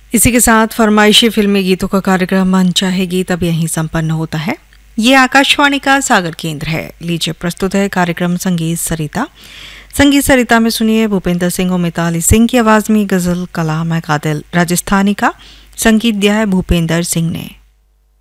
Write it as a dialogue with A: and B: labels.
A: इसी के साथ फरमाइशी फिल्मी गीतों का कार्यक्रम मन चाहे गीत अब यहीं संपन्न होता है। ये आकाशवाणी का सागर केंद्र है। लीजिए प्रस्तुत है कार्यक्रम संगीत सरिता। संगीत सरिता में सुनिए भूपेंद्र सिंह और मिताली सिंह की आवाज में गजल कलाम है कादिल राजस्थानी का। संगीत दिया है भूपेंद्र सिंह ने।